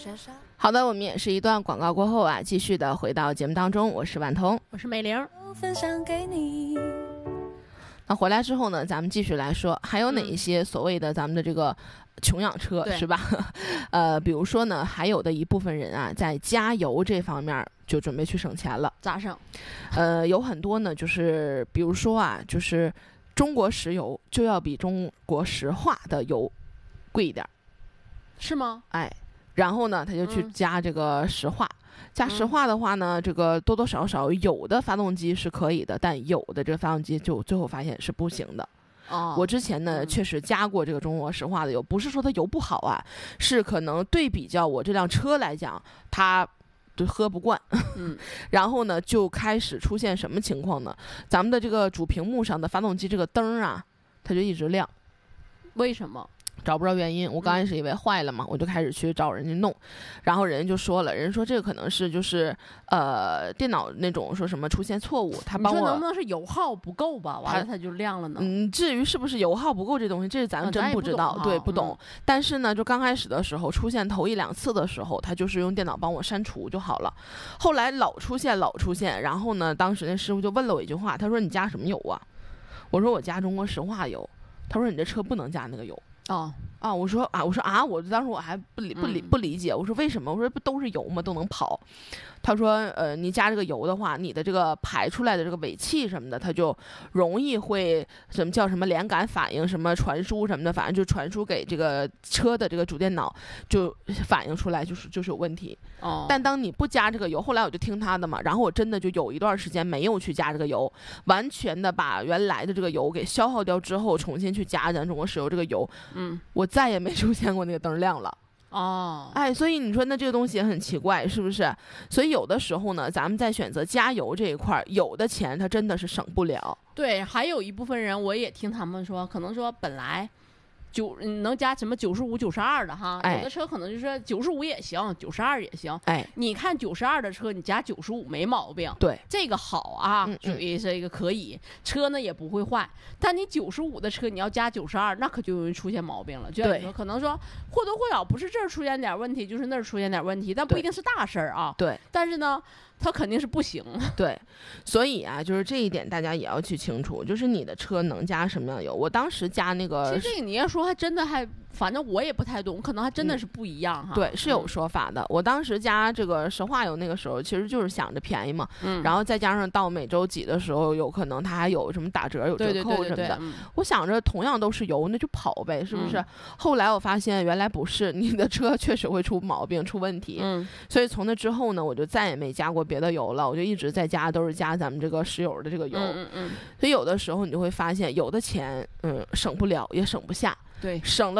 好的，我们也是一段广告过后啊，继续的回到节目当中，我是婉彤， 我是美玲。分享给你。 那回来之后呢，咱们继续来说，还有哪一些所谓的咱们的这个穷养车，是吧？比如说呢，还有的一部分人啊，在加油这方面就准备去省钱了。 咋省？ 有很多呢，就是比如说啊，就是中国石油就要比中国石化的油贵一点， 是吗？ 哎，然后呢，他就去加这个石化。加石化的话呢，这个多多少少有的发动机是可以的，但有的这个发动机就最后发现是不行的。我之前呢确实加过这个中国石化的油，不是说它油不好啊，是可能对比较我这辆车来讲，它就喝不惯。然后呢就开始出现什么情况呢？咱们的这个主屏幕上的发动机这个灯啊，它就一直亮。 为什么？ 找不着原因，我刚开始以为坏了嘛，我就开始去找人家弄，然后人家就说了，人家说这个可能是就是电脑那种说什么出现错误，他帮我。 你说能不能是油耗不够吧？完了它就亮了呢？ 至于是不是油耗不够这东西，这是咱们真不知道，对，不懂。但是呢，就刚开始的时候出现头一两次的时候，他就是用电脑帮我删除就好了。后来老出现，然后呢，当时那师傅就问了我一句话，他说你加什么油啊？我说我加中国石化油。他说你这车不能加那个油。我说我当时我还不理解，我说为什么？我说不都是油吗？都能跑。他说你加这个油的话，你的这个排出来的这个尾气什么的，它就容易会什么叫什么连感反应，什么传输什么的，反正就传输给这个车的这个主电脑，就反映出来就是有问题。但当你不加这个油，后来我就听他的嘛，然后我真的就有一段时间没有去加这个油，完全的把原来的这个油给消耗掉之后，重新去加咱中国石油这个油，我再也没出现过那个灯亮了。所以你说那这个东西也很奇怪，是不是？所以有的时候呢，咱们在选择加油这一块，有的钱它真的是省不了。 对，还有一部分人我也听他们说，可能说本来能加什么95、92的哈，有的车可能就是95也行，92也行。你看92的车，你加95没毛病。 对， 这个好啊，属于是一个可以，车呢也不会坏。但你95的车，你要加92，那可就容易出现毛病了。就像你说，可能说或多或少不是这儿出现点问题，就是那儿出现点问题，但不一定是大事儿啊。 对， 但是呢，它肯定是不行。 对，所以啊，就是这一点大家也要去清楚，就是你的车能加什么样的油。我当时加那个， 其实这个你要说还真的还，反正我也不太懂，可能还真的是不一样哈。 对，是有说法的。我当时加这个石化油那个时候，其实就是想着便宜嘛，然后再加上到每周几的时候，有可能它还有什么打折、有折扣什么的。我想着同样都是油，那就跑呗，是不是？后来我发现原来不是，你的车确实会出毛病、出问题。所以从那之后呢，我就再也没加过别的油了，我就一直在加都是加咱们这个石油的这个油。所以有的时候你就会发现，有的钱省不了也省不下。 对， 省了